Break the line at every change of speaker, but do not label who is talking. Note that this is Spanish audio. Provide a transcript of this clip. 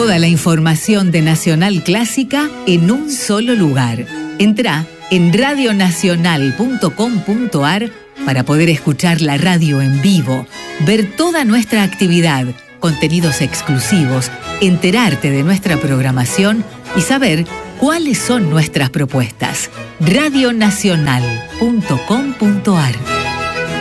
Toda la información de Nacional Clásica en un solo lugar. Entrá en radionacional.com.ar para poder escuchar la radio en vivo, ver toda nuestra actividad, contenidos exclusivos, enterarte de nuestra programación y saber cuáles son nuestras propuestas. radionacional.com.ar